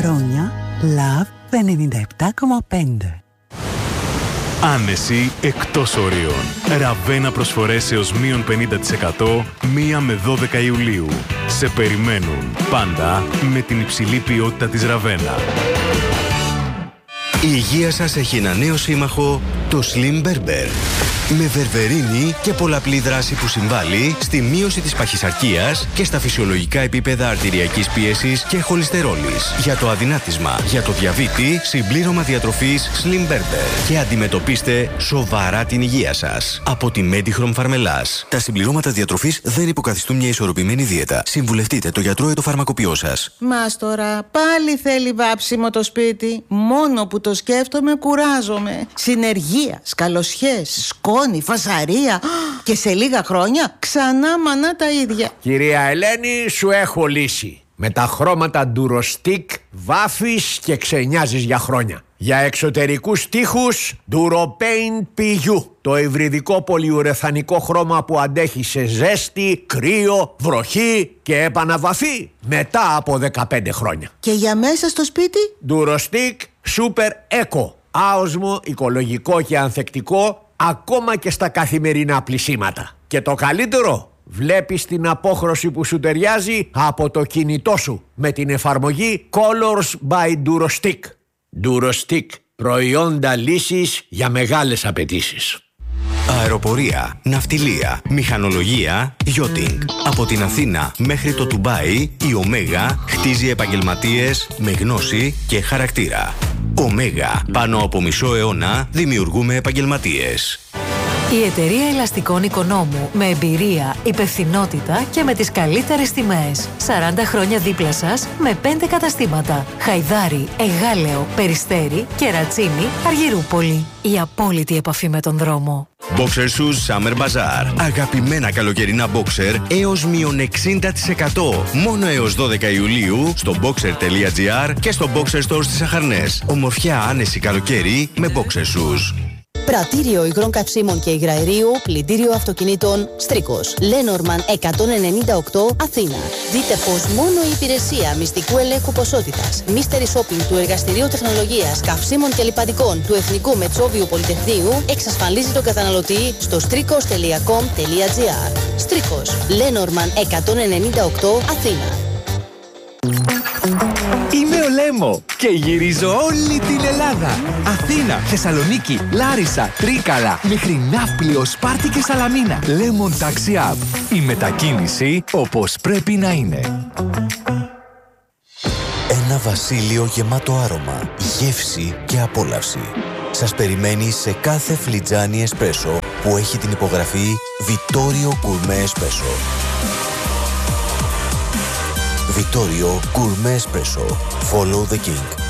χρόνια Love 97,5. Άνεση εκτός ορίων. Ραβένα προσφορές έως μείον 50% 1 με 12 Ιουλίου. Σε περιμένουν πάντα με την υψηλή ποιότητα της Ραβένα. Η υγεία σας έχει ένα νέο σύμμαχο, το Slim Berber. Με βερβερίνη και πολλαπλή δράση που συμβάλλει στη μείωση της παχυσαρκίας και στα φυσιολογικά επίπεδα αρτηριακής πίεσης και χολυστερόλης. Για το αδυνάτισμα, για το διαβήτη, συμπλήρωμα διατροφής Slim Berber. Και αντιμετωπίστε σοβαρά την υγεία σας. Από τη Medihrom Farmelas. Τα συμπληρώματα διατροφής δεν υποκαθιστούν μια ισορροπημένη δίαιτα. Συμβουλευτείτε το γιατρό ή το φαρμακοποιό σας. Μάστορα, πάλι θέλει βάψιμο το σπίτι. Μόνο που το σκέφτομαι κουράζομαι. Συνεργεία, σκαλοσιές, σκόνη, φασαρία. Και σε λίγα χρόνια ξανά μανά τα ίδια. Κυρία Ελένη, σου έχω λύση. Με τα χρώματα Durostick βάφεις και ξενιάζεις για χρόνια. Για εξωτερικούς τοίχους Duropaint PU. Το υβριδικό πολυουρεθανικό χρώμα που αντέχει σε ζέστη, κρύο, βροχή και επαναβαφή μετά από 15 χρόνια. Και για μέσα στο σπίτι? Durostick Super Eco. Άοσμο, οικολογικό και ανθεκτικό ακόμα και στα καθημερινά πλυσίματα. Και το καλύτερο, βλέπεις την απόχρωση που σου ταιριάζει από το κινητό σου με την εφαρμογή Colors by Durostick. Durostick, προϊόντα λύσης για μεγάλες απαιτήσεις. Αεροπορία, ναυτιλία, μηχανολογία, yachting. Από την Αθήνα μέχρι το Ντουμπάι, η Ωμέγα χτίζει επαγγελματίες με γνώση και χαρακτήρα. Ωμέγα, πάνω από μισό αιώνα δημιουργούμε επαγγελματίες. Η εταιρεία ελαστικών Οικονόμου, με εμπειρία, υπευθυνότητα και με τις καλύτερες τιμές. 40 χρόνια δίπλα σας με 5 καταστήματα. Χαϊδάρι, Εγάλεο, Περιστέρι, Κερατσίνη, Αργυρούπολη. Η απόλυτη επαφή με τον δρόμο. Boxer Shoes Summer Bazaar. Αγαπημένα καλοκαιρινά boxer έως μείον 60%. Μόνο έως 12 Ιουλίου στο boxer.gr και στο Boxer Store στις Αχαρνές. Ομορφιά άνεση καλοκαίρι με Boxer Shoes. Πρατήριο υγρών καυσίμων και υγραερίου, πλυντήριο αυτοκινήτων, Στρίκος. Λένορμαν 198, Αθήνα. Δείτε πως μόνο η υπηρεσία μυστικού ελέγχου ποσότητας, mystery shopping του Εργαστηρίου Τεχνολογίας, Καυσίμων και Λιπαντικών του Εθνικού Μετσόβιου Πολυτεχνείου εξασφαλίζει τον καταναλωτή στο strikos.com.gr. Στρίκος. Λένορμαν 198, Αθήνα. Είμαι ο Λέμο και γυρίζω όλη την Ελλάδα. Αθήνα, Θεσσαλονίκη, Λάρισα, Τρίκαλα, μέχρι Ναύπλιο, Σπάρτη και Σαλαμίνα. Lemon Taxi App. Η μετακίνηση όπως πρέπει να είναι. Ένα βασίλειο γεμάτο άρωμα, γεύση και απόλαυση. Σας περιμένει σε κάθε φλιτζάνι εσπρέσο που έχει την υπογραφή Vittorio Gourmet Espresso. Vittorio Gourmet Espresso. Follow the King.